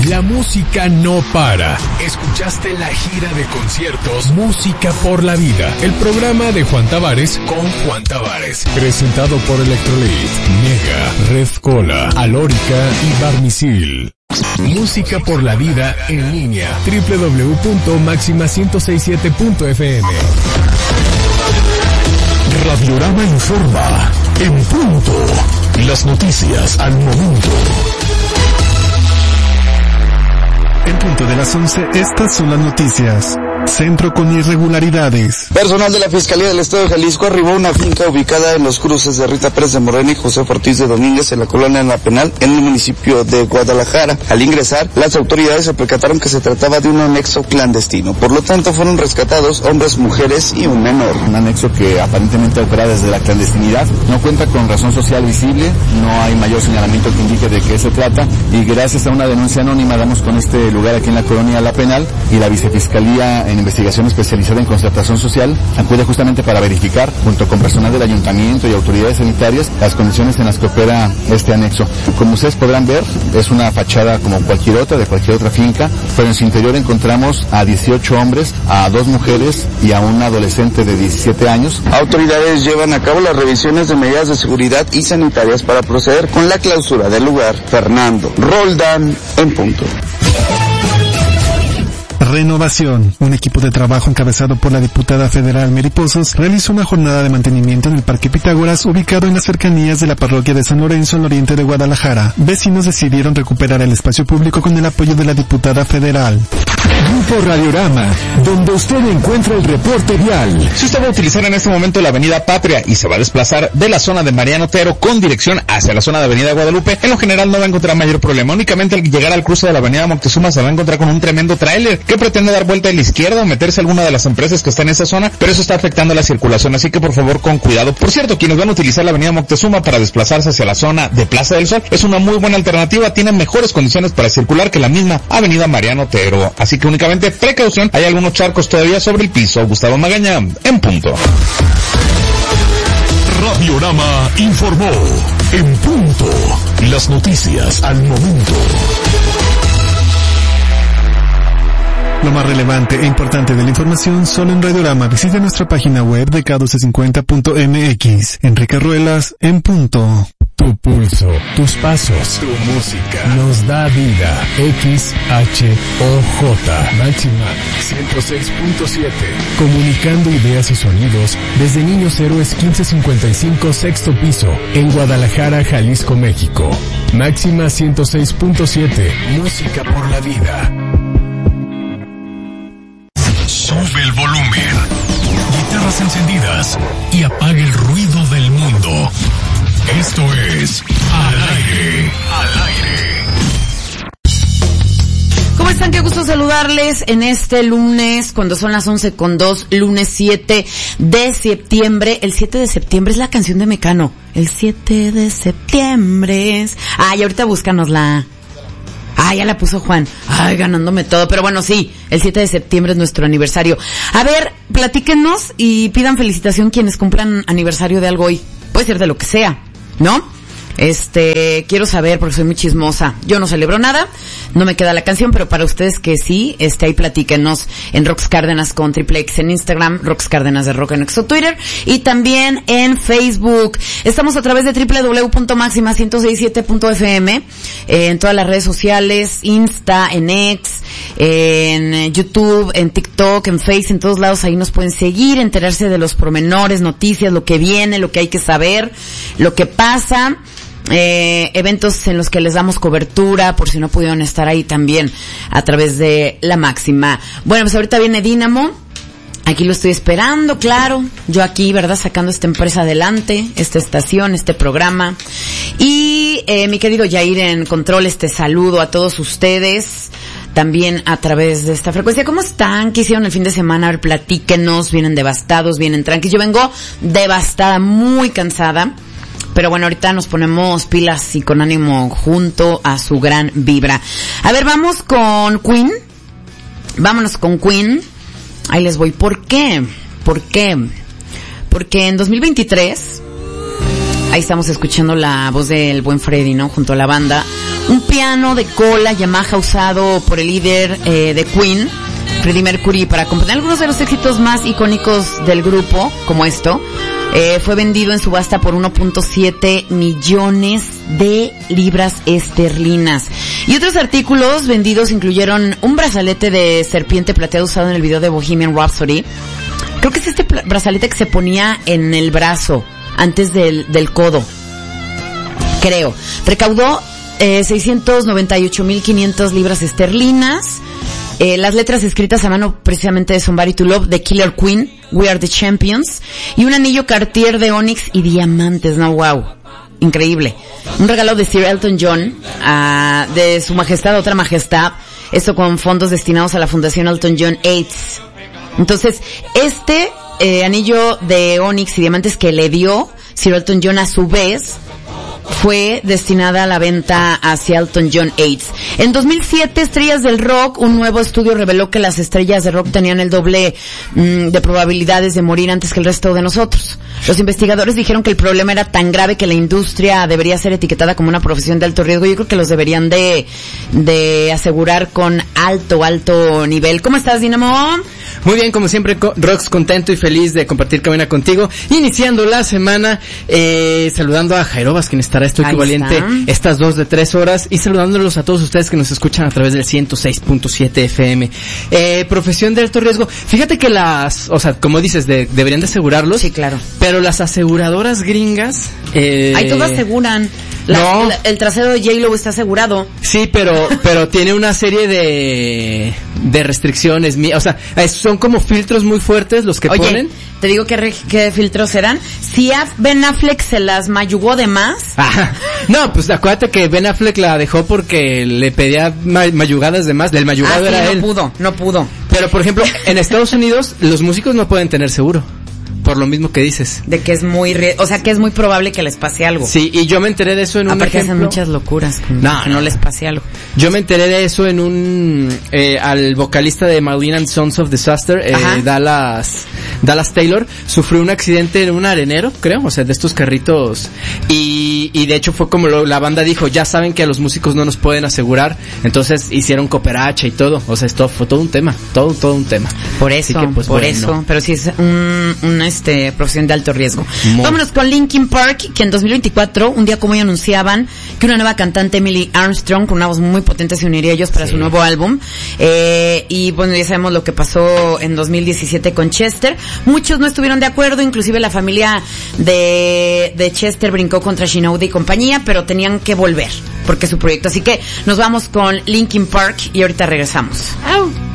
La música no para. Escuchaste la gira de conciertos Música por la Vida, el programa de Juan Tavares con Juan Tavares, presentado por Electrolit, Mega, Red Cola, Alórica y Barmisil. Música por la Vida en línea, www.maxima1067.fm. Radiorama informa, en punto, las noticias al momento. En punto de las 11, estas son las noticias. Centro con irregularidades. Personal de la Fiscalía del Estado de Jalisco arribó a una finca ubicada en los cruces de Rita Pérez de Morena y José Ortiz de Domínguez en la colonia La Penal, en el municipio de Guadalajara. Al ingresar, las autoridades se percataron que se trataba de un anexo clandestino. Por lo tanto, fueron rescatados hombres, mujeres y un menor. Un anexo que aparentemente opera desde la clandestinidad, no cuenta con razón social visible, no hay mayor señalamiento que indique de qué se trata, y gracias a una denuncia anónima damos con este lugar aquí en la colonia La Penal, y la Vicefiscalía en investigación especializada en concertación social acude justamente para verificar, junto con personal del ayuntamiento y autoridades sanitarias, las condiciones en las que opera este anexo. Como ustedes podrán ver, es una fachada como cualquier otra, de cualquier otra finca, pero en su interior encontramos a 18 hombres, a 2 mujeres y a un adolescente de 17 años. Autoridades llevan a cabo las revisiones de medidas de seguridad y sanitarias para proceder con la clausura del lugar. Fernando Roldán, en punto. Renovación. Un equipo de trabajo encabezado por la diputada federal Mary Pozos realizó una jornada de mantenimiento en el Parque Pitágoras, ubicado en las cercanías de la parroquia de San Lorenzo, al oriente de Guadalajara. Vecinos decidieron recuperar el espacio público con el apoyo de la diputada federal. Grupo Radiorama, donde usted encuentra el reporte vial. Si usted va a utilizar en este momento la avenida Patria y se va a desplazar de la zona de Mariano Otero con dirección hacia la zona de avenida Guadalupe, en lo general no va a encontrar mayor problema. Únicamente al llegar al cruce de la avenida Moctezuma se va a encontrar con un tremendo tráiler que pretende dar vuelta a la izquierda o meterse a alguna de las empresas que están en esa zona, pero eso está afectando la circulación, así que por favor con cuidado. Por cierto, quienes van a utilizar la avenida Moctezuma para desplazarse hacia la zona de Plaza del Sol, es una muy buena alternativa, tiene mejores condiciones para circular que la misma avenida Mariano Otero, así que únicamente precaución, hay algunos charcos todavía sobre el piso. Gustavo Magaña, en punto. Radiorama informó, en punto, las noticias al momento. Lo más relevante e importante de la información solo en Radiorama. Visite nuestra página web de k1250.mx. Enrique Ruelas, en punto. Tu pulso, tus pasos, tu música nos da vida. XHOJ Máxima 106.7. Comunicando ideas y sonidos desde Niños Héroes 1555 sexto piso en Guadalajara, Jalisco, México. Máxima 106.7. Música por la vida. Sube el volumen. Guitarras encendidas y apaga el ruido del mundo. Esto es Al Aire. Al Aire. ¿Cómo están? Qué gusto saludarles en este lunes, cuando son las 11:02, lunes 7 de septiembre. El 7 de septiembre es la canción de Mecano. El 7 de septiembre es... Ay, ahorita búscanosla. Ya la puso Juan. Ganándome todo. Pero bueno, sí, el 7 de septiembre es nuestro aniversario. A ver, platíquenos y pidan felicitación quienes cumplan aniversario de algo hoy. Puede ser de lo que sea, ¿no? Quiero saber porque soy muy chismosa. Yo no celebro nada, no me queda la canción, pero para ustedes que sí, ahí platíquenos en Rox Cárdenas con Triple X en Instagram, Rox Cárdenas de Rock en Exo Twitter y también en Facebook. Estamos a través de www.maxima1067.fm, en todas las redes sociales, Insta, en X, en YouTube, en TikTok, en Face, en todos lados ahí nos pueden seguir, enterarse de los pormenores, noticias, lo que viene, lo que hay que saber, lo que pasa. Eventos en los que les damos cobertura por si no pudieron estar ahí también a través de la Máxima. Bueno, pues ahorita viene Dínamo. Aquí lo estoy esperando, claro. Yo aquí, ¿verdad? Sacando esta empresa adelante, esta estación, este programa. Y mi querido Yair en controles, te saludo a todos ustedes también a través de esta frecuencia. ¿Cómo están? ¿Qué hicieron el fin de semana? A ver, platíquenos. ¿Vienen devastados? ¿Vienen tranquilos? Yo vengo devastada, muy cansada. Pero bueno, ahorita nos ponemos pilas y con ánimo junto a su gran vibra. A ver, vamos con Queen. Vámonos con Queen. Ahí les voy. ¿Por qué? Porque en 2023 Ahí estamos escuchando la voz del buen Freddy, ¿no? Junto a la banda. Un piano de cola Yamaha usado por el líder de Queen, Freddie Mercury, para componer algunos de los éxitos más icónicos del grupo, como esto. Fue vendido en subasta por 1.7 millones de libras esterlinas. Y otros artículos vendidos incluyeron un brazalete de serpiente plateado usado en el video de Bohemian Rhapsody. Creo que es este brazalete que se ponía en el brazo antes del codo. Creo. Recaudó 698.500 libras esterlinas. Las letras escritas a mano precisamente de Somebody to Love, The Killer Queen, We Are the Champions, y un anillo Cartier de Onyx y diamantes, ¿no? Wow. Increíble. Un regalo de Sir Elton John, de su majestad, otra majestad, esto con fondos destinados a la Fundación Elton John AIDS. Entonces, este anillo de Onyx y diamantes que le dio Sir Elton John a su vez, fue destinada a la venta hacia Elton John AIDS. En 2007, Estrellas del Rock, un nuevo estudio reveló que las estrellas de rock tenían el doble de probabilidades de morir antes que el resto de nosotros. Los investigadores dijeron que el problema era tan grave que la industria debería ser etiquetada como una profesión de alto riesgo. Yo creo que los deberían de asegurar con alto nivel. ¿Cómo estás, Dinamo? Muy bien, como siempre, Rox, contento y feliz de compartir cabina contigo. Iniciando la semana, saludando a Jairobas, quien estará esto equivalente estas 2 de 3 horas, y saludándolos a todos ustedes que nos escuchan a través del 106.7 FM. Profesión de alto riesgo. Fíjate que como dices, deberían de asegurarlos. Sí, claro. Pero las aseguradoras gringas... Ahí todos aseguran. El trasero de J-Lo está asegurado. Sí, pero tiene una serie de restricciones. O sea, son como filtros muy fuertes los que ponen. Te digo qué filtros serán. Si Ben Affleck se las mayugó de más. No, pues acuérdate que Ben Affleck la dejó porque le pedía mayugadas de más. Del mayugado era él. No pudo. Pero, por ejemplo, en Estados Unidos los músicos no pueden tener seguro. Por lo mismo que dices. De que es que es muy probable que les pase algo. Sí, y yo me enteré de eso en un ejemplo. Aparte hacen muchas locuras que no les pase algo. Yo me enteré de eso en al vocalista de Marlene and Sons of Disaster, Dallas Taylor, sufrió un accidente en un arenero, creo, o sea, de estos carritos, y de hecho fue como la banda dijo, ya saben que a los músicos no nos pueden asegurar, entonces hicieron cooperacha y todo, o sea, esto fue todo un tema, todo un tema. Por eso, pero sí es una profesión de alto riesgo. Vámonos con Linkin Park, que en 2024, un día como hoy anunciaban que una nueva cantante, Emily Armstrong, con una voz muy potente, se uniría a ellos para su nuevo álbum. Y bueno, ya sabemos lo que pasó en 2017 con Chester. Muchos no estuvieron de acuerdo, inclusive la familia de Chester brincó contra Shinoda y compañía, pero tenían que volver, porque es su proyecto. Así que nos vamos con Linkin Park y ahorita regresamos. ¡Au!